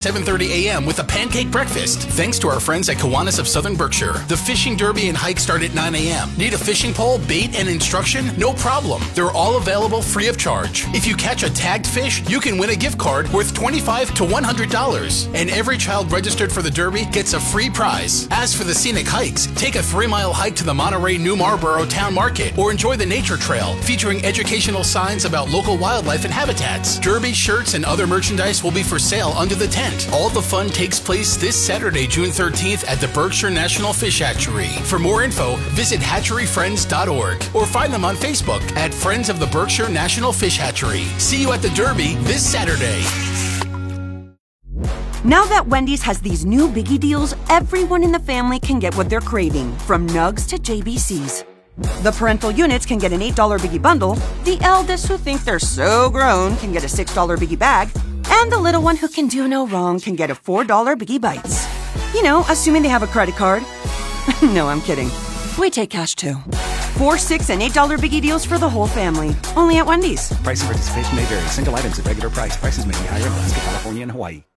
7:30 a.m. with a pancake breakfast. Thanks to our friends at Kiwanis of Southern Berkshire. The fishing derby and hike start at 9 a.m. Need a fishing pole, bait, and instruction? No problem. They're all available free of charge. If you catch a tagged fish, you can win a gift card worth $25 to $100. And every child registered for the derby gets a free prize. As for the scenic hikes, take a 3-mile hike to the Monterey New Marlboro Town Market or enjoy the nature trail featuring educational signs about local wildlife and habitats. Derby shirts and other merchandise will be for sale under the tent. All the fun takes place this Saturday, June 13th at the Berkshire National Fish Hatchery. For more info, visit hatcheryfriends.org or find them on Facebook at Friends of the Berkshire National Fish Hatchery. See you at the Derby this Saturday. Now that Wendy's has these new biggie deals, everyone in the family can get what they're craving, from nugs to JBCs. The parental units can get an $8 biggie bundle, the eldest who think they're so grown can get a $6 biggie bag, and the little one who can do no wrong can get a $4 biggie bites. You know, assuming they have a credit card. No, I'm kidding. We take cash too. $4, $6, and $8 biggie deals for the whole family. Only at Wendy's. Price and participation may vary. Single items at regular price. Prices may be higher in Alaska, California, and Hawaii.